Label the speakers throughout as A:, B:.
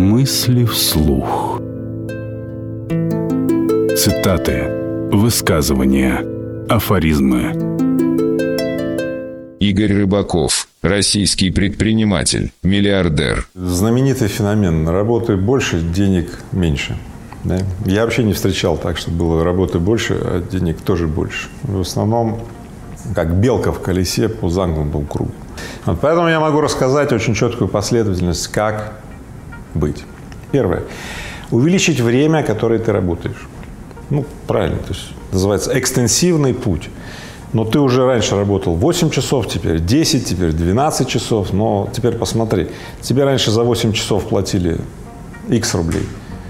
A: Мысли вслух. Цитаты, высказывания, афоризмы.
B: Игорь Рыбаков, российский предприниматель, миллиардер.
C: Знаменитый феномен. Работы больше, денег меньше. Да? Я вообще не встречал так, что было работы больше, а денег тоже больше. В основном, как белка в колесе по замкнутому кругу. Вот поэтому я могу рассказать очень четкую последовательность, как быть. Первое. Увеличить время, которое ты работаешь. Правильно, то есть называется экстенсивный путь. Но ты уже раньше работал 8 часов, теперь 10, теперь 12 часов. Но теперь посмотри, тебе раньше за 8 часов платили X рублей.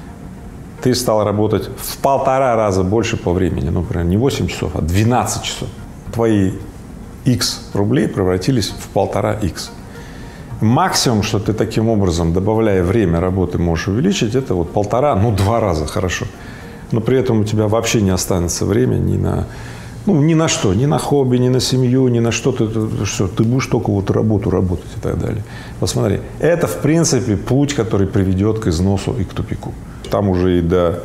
C: Ты стал работать в 1,5 раза больше по времени. Например, не 8 часов, а 12 часов. Твои X рублей превратились в 1,5X. Максимум, что ты таким образом, добавляя время работы, можешь увеличить, это 1,5, 2 раза, хорошо. Но при этом у тебя вообще не останется времени ни на что, ни на хобби, ни на семью, ни на что. Ты будешь только работу работать и так далее. Посмотри, это в принципе путь, который приведет к износу и к тупику. Там уже и до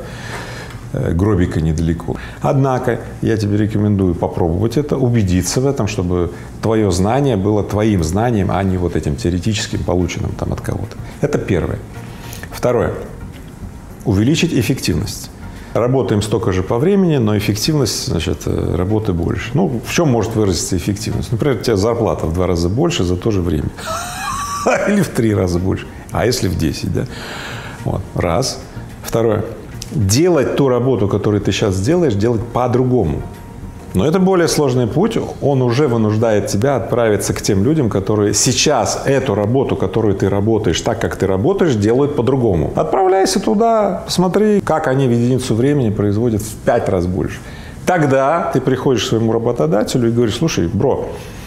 C: гробика недалеко. Однако я тебе рекомендую попробовать это, убедиться в этом, чтобы твое знание было твоим знанием, а не этим теоретическим, полученным от кого-то. Это первое. Второе. Увеличить эффективность. Работаем столько же по времени, но эффективность, работы больше. В чем может выразиться эффективность? Например, у тебя зарплата в 2 раза больше за то же время. Или в 3 раза больше. А если в 10, да? Раз. Второе. Делать ту работу, которую ты сейчас делаешь, делать по-другому. Но это более сложный путь. Он уже вынуждает тебя отправиться к тем людям, которые сейчас эту работу, которую ты работаешь, так как ты работаешь, делают по-другому. Отправляйся туда, посмотри, как они в единицу времени производят в 5 раз больше. Тогда ты приходишь к своему работодателю и говоришь: слушай, бро,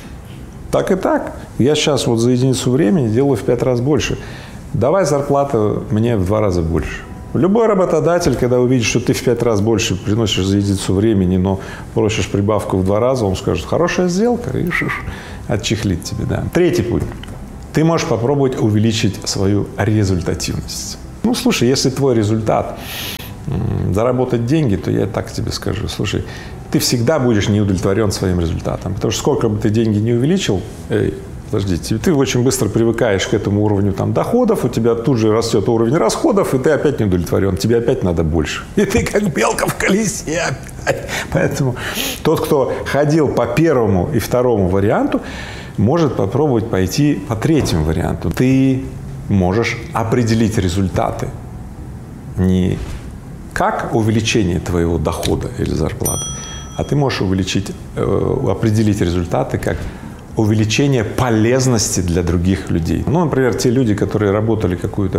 C: так и так, я сейчас за единицу времени делаю в 5 раз больше. Давай зарплата мне в 2 раза больше. Любой работодатель, когда увидит, что ты в 5 раз больше приносишь за единицу времени, но просишь прибавку в 2 раза, он скажет: хорошая сделка, и отчехлит тебе. Да. Третий путь. Ты можешь попробовать увеличить свою результативность. Слушай, если твой результат заработать деньги, то я так тебе скажу: слушай, ты всегда будешь не удовлетворен своим результатом. Потому что сколько бы ты деньги не увеличил, подождите, ты очень быстро привыкаешь к этому уровню доходов, у тебя тут же растет уровень расходов, и ты опять не удовлетворен, тебе опять надо больше. И ты как белка в колесе опять. Поэтому тот, кто ходил по первому и второму варианту, может попробовать пойти по третьему варианту. Ты можешь определить результаты не как увеличение твоего дохода или зарплаты, а ты можешь определить результаты как увеличение полезности для других людей. Например, те люди, которые работали какую-то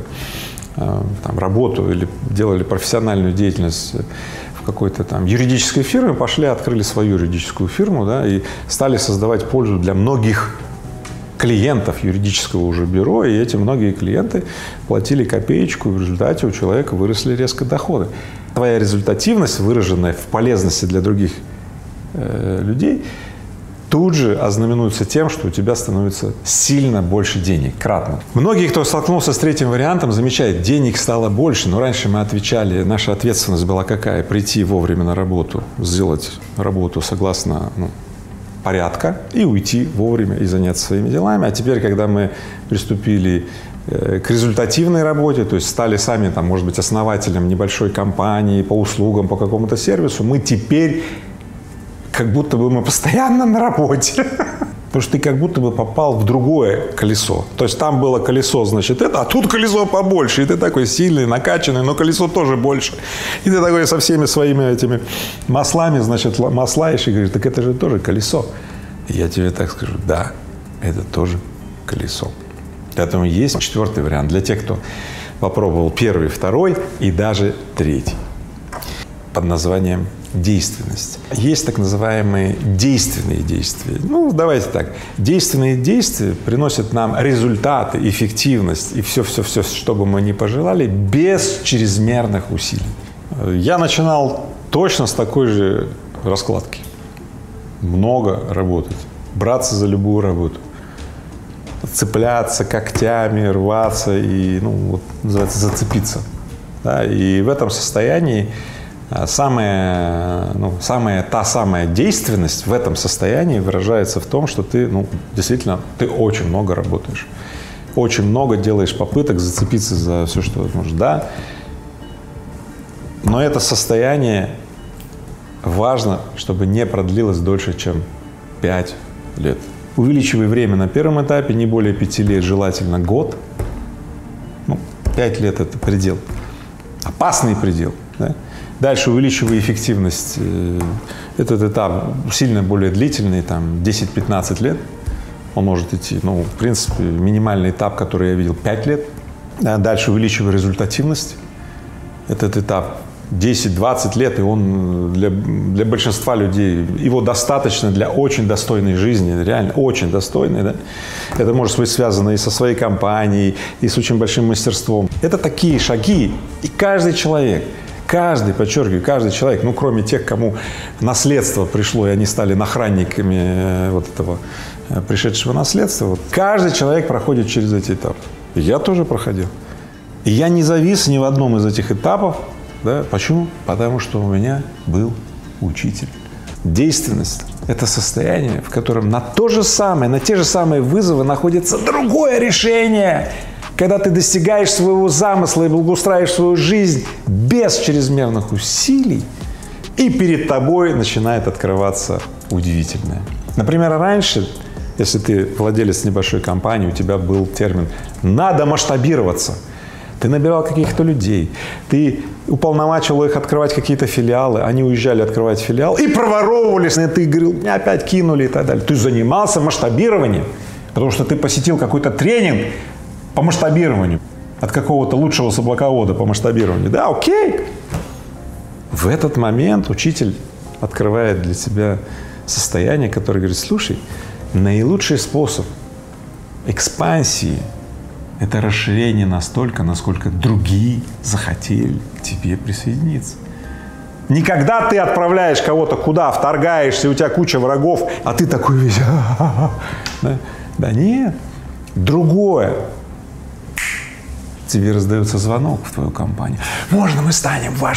C: работу или делали профессиональную деятельность в какой-то юридической фирме, пошли, открыли свою юридическую фирму, и стали создавать пользу для многих клиентов юридического уже бюро, и эти многие клиенты платили копеечку, и в результате у человека выросли резко доходы. Твоя результативность, выраженная в полезности для других людей, тут же ознаменуется тем, что у тебя становится сильно больше денег, кратно. Многие, кто столкнулся с третьим вариантом, замечают: денег стало больше, но раньше мы отвечали, наша ответственность была какая? Прийти вовремя на работу, сделать работу согласно порядка и уйти вовремя и заняться своими делами. А теперь, когда мы приступили к результативной работе, то есть стали сами, может быть, основателем небольшой компании по услугам, по какому-то сервису, мы теперь как будто бы мы постоянно на работе. Потому что ты как будто бы попал в другое колесо. То есть там было колесо, это, а тут колесо побольше. И ты такой сильный, накачанный, но колесо тоже больше. И ты такой со всеми своими этими маслами, маслаешь и говоришь: так это же тоже колесо. И я тебе так скажу: да, это тоже колесо. Поэтому есть 4-й вариант для тех, кто попробовал 1-й, 2-й и даже 3-й. Под названием действенность. Есть так называемые действенные действия. Давайте так. Действенные действия приносят нам результаты, эффективность и все, что бы мы ни пожелали, без чрезмерных усилий. Я начинал точно с такой же раскладки. Много работать. Браться за любую работу. цепляться когтями, рваться и, вот, называется, зацепиться. Да? И в этом состоянии та самая действенность в этом состоянии выражается в том, что ты, действительно, ты очень много работаешь. Очень много делаешь попыток зацепиться за все, что возможно. Да? Но это состояние важно, чтобы не продлилось дольше, чем 5 лет. Увеличивай время на первом этапе, не более 5 лет, желательно год. 5 лет – это предел, опасный предел. Да? Дальше увеличивай эффективность. Этот этап сильно более длительный, 10-15 лет. Он может идти, в принципе, минимальный этап, который я видел, 5 лет. Дальше увеличивай результативность. Этот этап 10-20 лет, и он для большинства людей, его достаточно для очень достойной жизни, реально очень достойной. Да? Это может быть связано и со своей компанией, и с очень большим мастерством. Это такие шаги, и каждый человек, подчеркиваю, каждый человек, кроме тех, кому наследство пришло, и они стали охранниками вот этого пришедшего наследства, каждый человек проходит через эти этапы. И я тоже проходил. И я не завис ни в одном из этих этапов. Да? Почему? Потому что у меня был учитель. Действенность – это состояние, в котором на те же самые вызовы находится другое решение. Когда ты достигаешь своего замысла и благоустраиваешь свою жизнь без чрезмерных усилий, и перед тобой начинает открываться удивительное. Например, раньше, если ты владелец небольшой компании, у тебя был термин «надо масштабироваться». Ты набирал каких-то людей, ты уполномачивал их открывать какие-то филиалы, они уезжали открывать филиал и проворовывались, и ты говорил, меня опять кинули и так далее. Ты занимался масштабированием, потому что ты посетил какой-то тренинг по масштабированию от какого-то лучшего собаковода по масштабированию. Да, окей. В этот момент учитель открывает для тебя состояние, которое говорит, слушай, наилучший способ экспансии – это расширение настолько, насколько другие захотели к тебе присоединиться. Не когда ты отправляешь кого-то куда, вторгаешься, у тебя куча врагов, а ты такой весь… Да нет. Другое. Тебе раздается звонок в твою компанию. Можно мы станем вашим